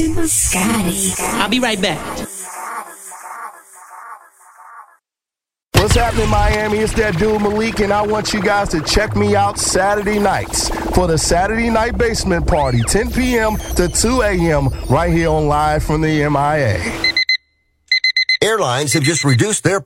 Super Scotty. I'll be right back. What's happening, Miami? It's that dude Malik, and I want you guys to check me out Saturday nights for the Saturday Night Basement Party, 10 p.m. to 2 a.m. right here on Live from the MIA. Airlines have just reduced their